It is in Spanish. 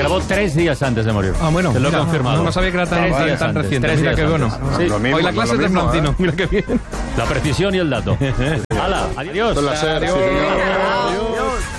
grabó 3 días antes de morir. Ah, bueno. Te lo he mira, confirmado. No sabía que era tan 3 días reciente. antes, Mira 3 días qué bueno. antes. Sí. Lo mismo, Hoy la clase es de lo mismo, Francino. Mira qué bien. La precisión y el dato. ¡Hala! ¡Adiós! Con la SER, sí, señor. Adiós.